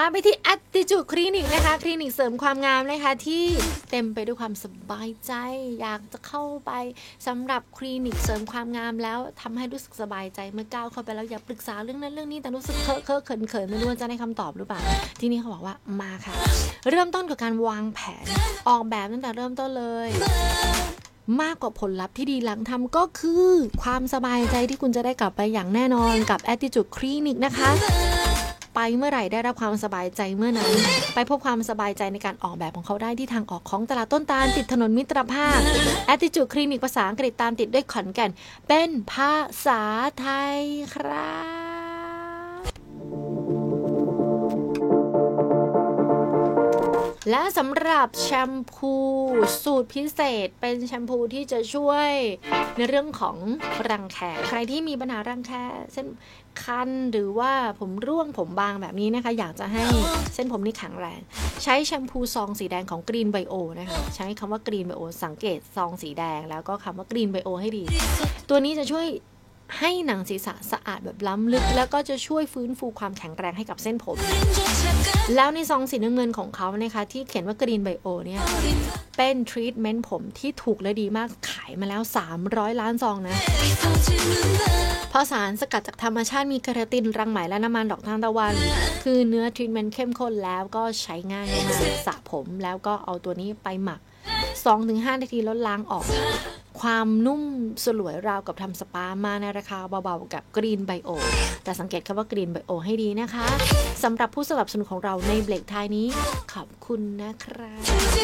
ไปที่ Attitude Clinic นะคะคลินิกเสริมความงามนะคะที่เต็มไปด้วยความสบายใจอยากจะเข้าไปสำหรับคลินิกเสริมความงามแล้วทำให้รู้สึกสบายใจเมื่อก้าวเข้าไปแล้วอยากปรึกษาเรื่องนั้นเรื่องนี้แต่รู้สึกเคอะเขินไม่รู้จะได้คำตอบหรือเปล่าที่นี่เขาบอกว่ามาค่ะเริ่มต้นกับการวางแผนออกแบบตั้งแต่เริ่มต้นเลยมากกว่าผลลัพธ์ที่ดีหลังทำก็คือความสบายใจที่คุณจะได้กลับไปอย่างแน่นอนกับ Attitude Clinic นะคะไปเมื่อไหร่ได้รับความสบายใจเมื่อนั้นไปพบความสบายใจในการออกแบบของเขาได้ที่ทางออกของตลาดต้นตาลติดถนนมิตรภาพ Attitude Clinic ภาษาอังกฤษตามติดด้วยขอนแก่นเป็นภาษาไทยครับและสำหรับแชมพูสูตรพิเศษเป็นแชมพูที่จะช่วยในเรื่องของรังแคใครที่มีปัญหารังแคเส้นคันหรือว่าผมร่วงผมบางแบบนี้นะคะอยากจะให้เส้นผมนี่แข็งแรงใช้แชมพูซองสีแดงของ Green Bio นะคะใช้คำว่า Green Bio สังเกตซองสีแดงแล้วก็คำว่า Green Bio ให้ดีตัวนี้จะช่วยให้หนังศีรษะสะอาดแบบล้ำลึกแล้วก็จะช่วยฟื้นฟูความแข็งแรงให้กับเส้นผมแล้วในซองสีน้ำเงินของเขานะคะที่เขียนว่า Green Bio เนี่ยเป็นทรีทเมนต์ผมที่ถูกและดีมากขายมาแล้ว300 ล้านซองนะเพราะสารสกัดจากธรรมชาติมีเคราตินรังไหมและน้ำมันดอกทานตะวันคือเนื้อทรีทเมนต์เข้มข้นแล้วก็ใช้ง่ายมากสระผมแล้วก็เอาตัวนี้ไปหมัก 2-5 นาทีแล้วล้างออกความนุ่มสลวยราวกับทำสปามาในราคาเบาๆกับ Green Bio แต่สังเกตคำว่า Green Bio ให้ดีนะคะสำหรับผู้สนับสนุนของเราในเบรกท้ายนี้ขอบคุณนะครับ